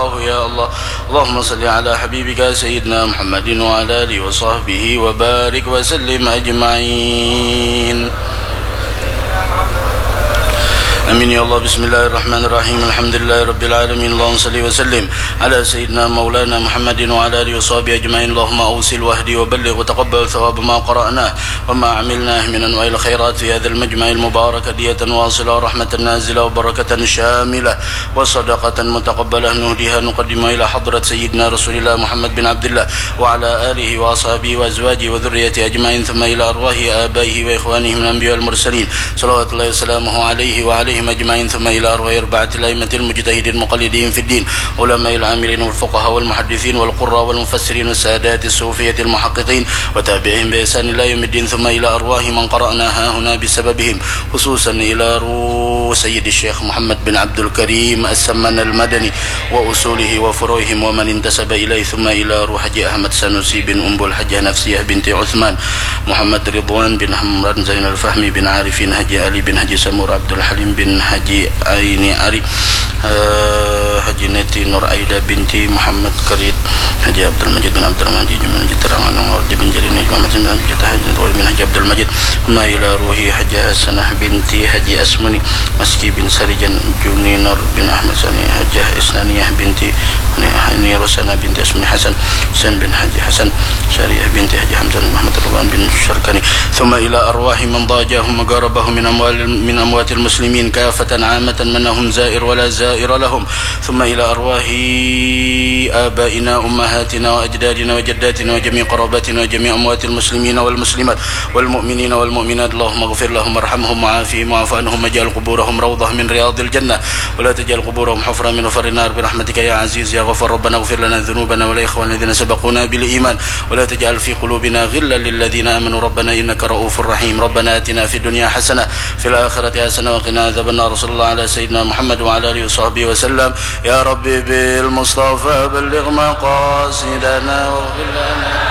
الله يا الله. اللهم صل على حبيبك سيدنا محمد وعلى آله وصحبه وبارك وسلم أجمعين. آمين يا الله. بسم الله الرحمن الرحيم. الحمد لله رب العالمين. اللهم صل وسلم على سيدنا مولانا محمد وعلى آله وصحبه أجمعين. اللهم أوصل واهدي وبلغ وتقبل ثواب ما قرأناه وما عملناه من أنواع الخيرات في هذا المجمع المبارك دية واصلة ورحمة نازلة وبركة شاملة وصدقة متقبلة نهديها نقدمها إلى حضرة سيدنا رسول الله محمد بن عبد الله وعلى آله وأصحابه وأزواجه وذريته أجمعين، ثم إلى أرواح آبائه وإخوانه من الأنبياء والمرسلين صلوات الله وسلامه عليه وعليهم أجمعين، ثم إلى أرواح أربعة الأئمة المجتهدين المقلدين في الدين، علماء العاملين والفقهاء والمحدثين والقراء والمفسرين والسادات الصوفية المحققين وتابعين بإحسان إلى يوم الدين، ثم إلى أرواح من قرأناها هنا بسببهم، خصوصا إلى روح سيد الشيخ محمد بن عبد الكريم السمن المدني وأصوله وفروعهم ومن انتسب إليه، ثم إلى روح حجي أحمد سنوسي بن أم الحجة نفسية بنت عثمان، محمد رضوان بن حمران زين الفهمي بن عارفين حجي علي بن حجي سمور عبد الحليم بن حجي عيني عري حجي نتي نور عيدة بنتي محمد كريد حجي عبد المجيد بن عبد الرحمن من جتران ورد بن جرين محمد بن حجي عبد المجيد، ثم إلى روحي حجي حسنة بنتي حجي أسمني مسكي بن سرجن جوني نور بن أحمد سني حجي إسنانية بنتي هني رسنا بنت اسمي حسن حسين بن حجي حسن شارية بنت حجي حمزة محمد رضوان بن الشركني، ثم إلى أرواح من ضاجاهم وقاربهم من أموات المسلمين كافة عامة منهم زائر ولا زائر لهم، ثم إلى أرواح آبائنا أمهاتنا وأجدادنا وجداتنا وجميع قراباتنا وجميع أموات المسلمين والمسلمات والمؤمنين والمؤمنات، اللهم اغفر لهم وارحمهم وعافهم واعف عنهم واجعل قبورهم روضة من رياض الجنة ولا تجعل قبورهم حفرة من حفر النار برحمتك يا عزيز يا غفور. ربنا اغفر لنا ذنوبنا ولإخواننا الذين سبقونا بالإيمان ولا تجعل في قلوبنا غلا للذين آمنوا ربنا إنك رؤوف رحيم. ربنا آتنا في الدنيا حسنة في الآخرة حسنة وقنا عذاب النار. صلى الله على سيدنا محمد وعلى آله وصحبه وسلم. يا ربي بالمصطفى بلغ مقاصدنا واغفر لنا